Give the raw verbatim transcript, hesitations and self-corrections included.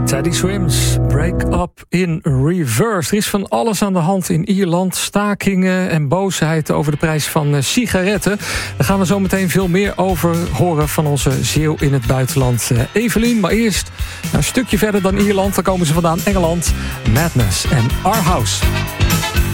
Teddy Swims, Break Up in Reverse. Er is van alles aan de hand in Ierland. Stakingen en boosheid over de prijs van sigaretten. Daar gaan we zo meteen veel meer over horen van onze Zeeuw in het buitenland, Evelien. Maar eerst een stukje verder dan Ierland. Daar komen ze vandaan, Engeland. Madness en Our House.